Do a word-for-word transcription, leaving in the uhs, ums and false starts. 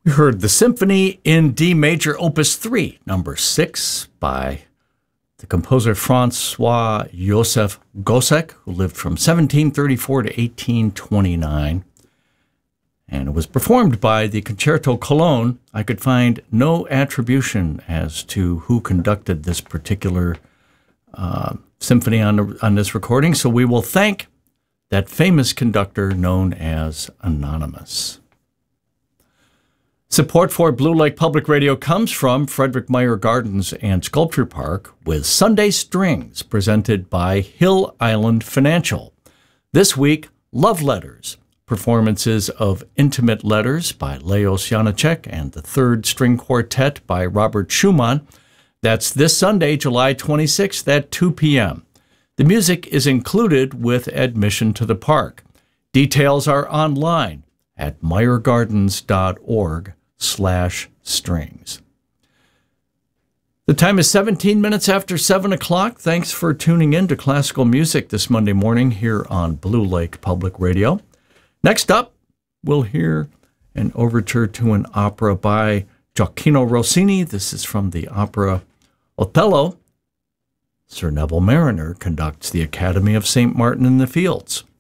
We heard the Symphony in D Major, Opus three, number six, by the composer Francois Joseph Gossec, who lived from seventeen thirty-four to eighteen twenty-nine. And it was performed by the Concerto Cologne. I could find no attribution as to who conducted this particular uh, symphony on, on this recording, so we will thank that famous conductor known as Anonymous. Support for Blue Lake Public Radio comes from Frederick Meyer Gardens and Sculpture Park with Sunday Strings, presented by Hill Island Financial. This week, Love Letters, performances of Intimate Letters by Leos Janáček and the Third String Quartet by Robert Schumann. That's this Sunday, July twenty-sixth at two p.m. The music is included with admission to the park. Details are online at meyergardens.org slash strings. The time is seventeen minutes after seven o'clock. Thanks for tuning in to classical music this Monday morning here on Blue Lake Public Radio. Next up, we'll hear an overture to an opera by Gioacchino Rossini. This is from the opera Otello. Sir Neville Marriner conducts the Academy of Saint Martin in the Fields.